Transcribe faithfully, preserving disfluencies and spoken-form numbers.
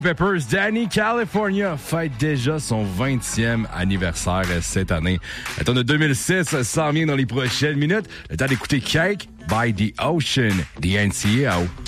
Peppers, Danny California fête déjà son vingtième anniversaire cette année. Le temps de deux mille six s'en vient dans les prochaines minutes. Le temps d'écouter Cake by the Ocean, the N C A O.